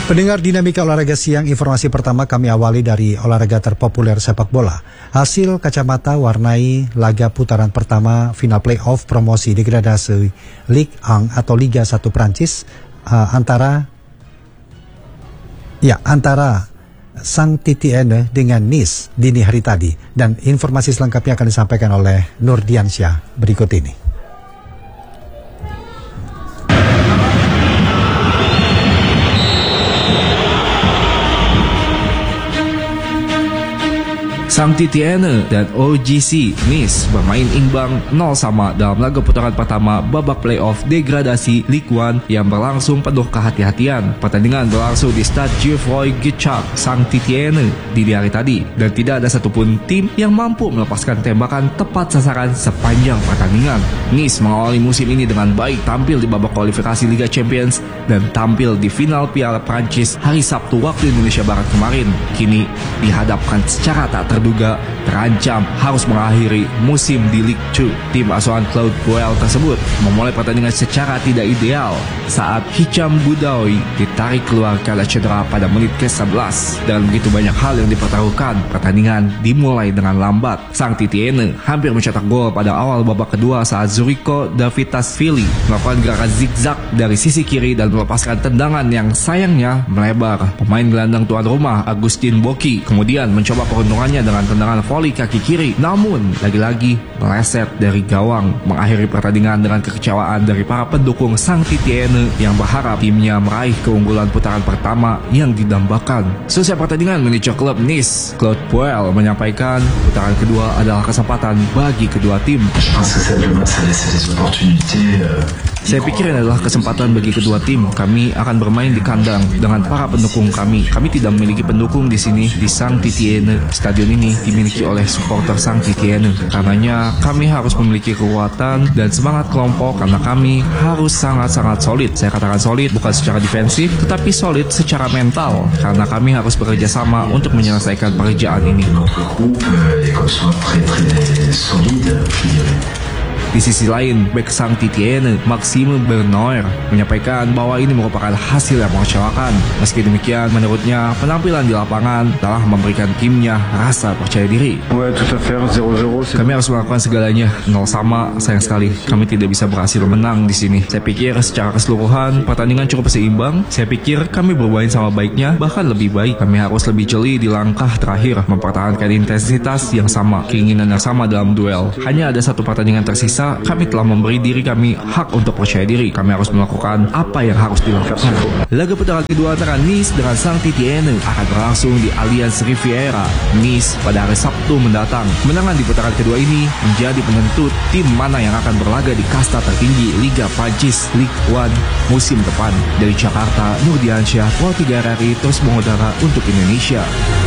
Pendengar Dinamika Olahraga Siang, informasi pertama kami awali dari olahraga terpopuler sepak bola. Hasil kacamata warnai laga putaran pertama final playoff promosi degradasi Ligue 1 atau Liga 1 Prancis antara Saint-Étienne dengan Nice dini hari tadi. Dan informasi selengkapnya akan disampaikan oleh Nur Diansyah berikut ini. Saint-Étienne dan OGC Nice bermain imbang 0-0 dalam laga putaran pertama babak playoff degradasi Ligue 1 yang berlangsung penuh kehati-hatian. Pertandingan berlangsung di Stade Geoffroy Guichard, Saint-Étienne dini hari tadi, dan tidak ada satupun tim yang mampu melepaskan tembakan tepat sasaran sepanjang pertandingan. Nice mengawali musim ini dengan baik, tampil di babak kualifikasi Liga Champions dan tampil di final Piala Prancis hari Sabtu waktu Indonesia Barat kemarin. Kini dihadapkan secara tak terduga terancam harus mengakhiri musim di Ligue 2. Tim asuhan Claude Puel tersebut memulai pertandingan secara tidak ideal saat Hicham Boudaoui ditarik keluar karena cedera pada menit ke-11. Dan begitu banyak hal yang dipertaruhkan, pertandingan dimulai dengan lambat. Saint-Étienne hampir mencetak gol pada awal babak kedua saat Zuriko Davitasvili melakukan gerakan zigzag dari sisi kiri dan melepaskan tendangan yang sayangnya melebar. Pemain gelandang tuan rumah Agustin Boki kemudian mencoba peruntungannya dengan tendangan voli kaki kiri, namun lagi-lagi meleset dari gawang, mengakhiri pertandingan dengan kekecewaan dari para pendukung Saint-Étienne yang berharap timnya meraih keunggulan putaran pertama yang didambakan. Selesai pertandingan manajer klub Nice, Claude Puel, menyampaikan putaran kedua adalah kesempatan bagi kedua tim. Saya pikir ini adalah kesempatan bagi kedua tim. Kami akan bermain di kandang dengan para pendukung kami. Kami tidak memiliki pendukung di sini di Saint-Étienne. Stadion ini dimiliki oleh supporter Saint-Étienne. Karenanya kami harus memiliki kekuatan dan semangat kelompok karena kami harus sangat-sangat solid. Saya katakan solid bukan secara defensif, tetapi solid secara mental karena kami harus bekerja sama untuk menyelesaikan pekerjaan ini. Di sisi lain, bek Saint-Étienne, Maxime Bernauer, menyampaikan bahwa ini merupakan hasil yang mengecewakan. Meski demikian, menurutnya penampilan di lapangan telah memberikan timnya rasa percaya diri. Kami harus melakukan segalanya. 0-0, sayang sekali kami tidak bisa berhasil menang di sini. Saya pikir secara keseluruhan pertandingan cukup seimbang. Saya pikir kami bermain sama baiknya, bahkan lebih baik. Kami harus lebih jeli di langkah terakhir, mempertahankan intensitas yang sama, keinginan yang sama dalam duel. Hanya ada satu pertandingan tersisa. Kami telah memberi diri kami hak untuk percaya diri. Kami harus melakukan apa yang harus dilakukan. Laga putaran kedua antara Nice dengan Saint-Étienne akan berlangsung di Allianz Riviera, Nice pada hari Sabtu mendatang. Kemenangan di putaran kedua ini menjadi penentu tim mana yang akan berlaga di kasta tertinggi Liga Prancis Ligue 1 musim depan. Dari Jakarta, Nur Diansyah, Pro 3 RRI terus mengudara untuk Indonesia.